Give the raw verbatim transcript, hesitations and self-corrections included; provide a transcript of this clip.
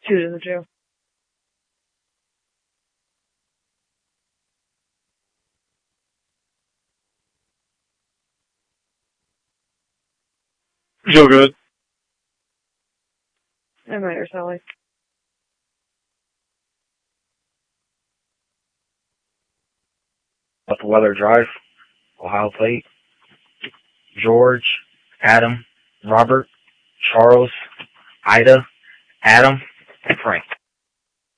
She was in the jail. Feel good. I might or Sally. Up Weather Drive, Ohio Plate. George, Adam, Robert, Charles, Ida, Adam, and Frank.